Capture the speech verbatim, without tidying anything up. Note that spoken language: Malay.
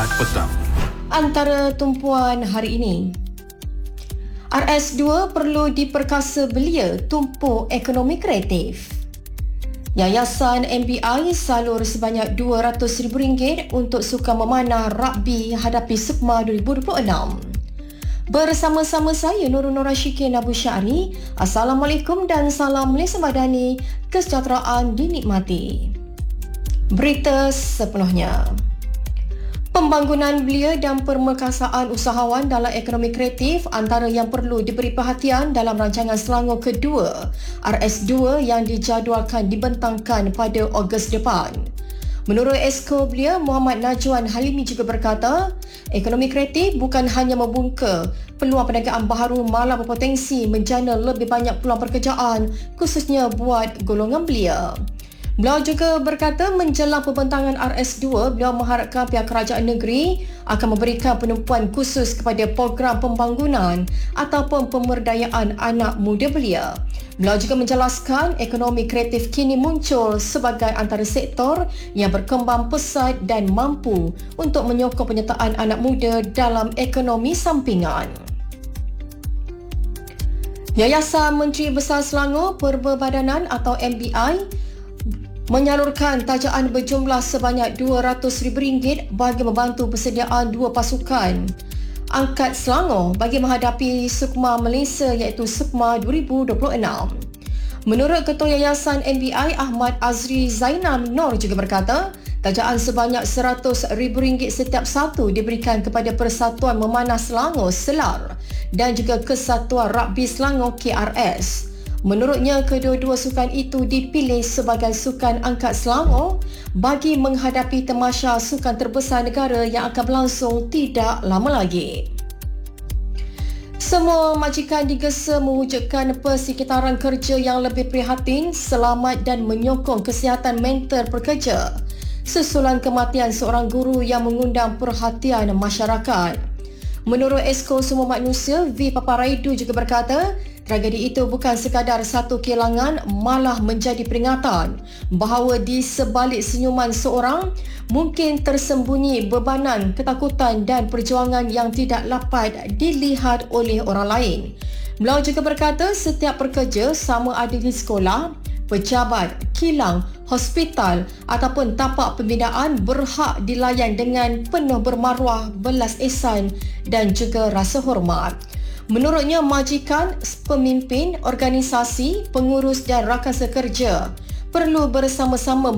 Ahad Petang. Antara tumpuan hari ini, R S dua perlu diperkasa belia tumpu ekonomi kreatif. Yayasan M B I salur sebanyak dua ratus ribu ringgit untuk sukan memanah rugby hadapi SUKMA dua ribu dua puluh enam. Bersama-sama saya Nurul Nur Rashikin Abu Syari. Assalamualaikum dan salam Malaysia Madani. Kesejahteraan dinikmati. Berita sepenuhnya. Pembangunan belia dan permekasaan usahawan dalam ekonomi kreatif antara yang perlu diberi perhatian dalam rancangan Selangor kedua R S dua yang dijadualkan dibentangkan pada Ogos depan. Menurut Esko Belia Muhammad Najwan Halimi juga berkata, ekonomi kreatif bukan hanya membuka peluang perniagaan baharu, malah berpotensi menjana lebih banyak peluang pekerjaan khususnya buat golongan belia. Beliau juga berkata menjelang pembentangan R S dua, beliau mengharapkan pihak kerajaan negeri akan memberikan penumpuan khusus kepada program pembangunan ataupun pemberdayaan anak muda belia. Beliau juga menjelaskan ekonomi kreatif kini muncul sebagai antara sektor yang berkembang pesat dan mampu untuk menyokong penyertaan anak muda dalam ekonomi sampingan. Yayasan Menteri Besar Selangor Perbadanan atau M B I menyalurkan tajaan berjumlah sebanyak dua ratus ribu ringgit bagi membantu persediaan dua pasukan angkat Selangor bagi menghadapi SUKMA Malaysia iaitu SUKMA dua ribu dua puluh enam. Menurut Ketua Yayasan M B I Ahmad Azri Zainal Nur juga berkata, tajaan sebanyak seratus ribu ringgit setiap satu diberikan kepada Persatuan Memanah Selangor SELAR dan juga Kesatuan Rugby Selangor K R S. Menurutnya, kedua-dua sukan itu dipilih sebagai sukan angkat Selangor bagi menghadapi tamasya sukan terbesar negara yang akan berlangsung tidak lama lagi. Semua majikan digesa mewujudkan persekitaran kerja yang lebih prihatin, selamat dan menyokong kesihatan mental pekerja susulan kematian seorang guru yang mengundang perhatian masyarakat. Menurut Esko Semua Manusia, V. Paparaidu juga berkata, tragedi itu bukan sekadar satu kehilangan, malah menjadi peringatan bahawa di sebalik senyuman seorang mungkin tersembunyi bebanan, ketakutan dan perjuangan yang tidak dapat dilihat oleh orang lain. Beliau juga berkata setiap pekerja sama ada di sekolah, pejabat, kilang, hospital ataupun tapak pembinaan berhak dilayan dengan penuh bermaruah, belas ihsan dan juga rasa hormat. Menurutnya, majikan, pemimpin, organisasi, pengurus dan rakan sekerja perlu bersama-sama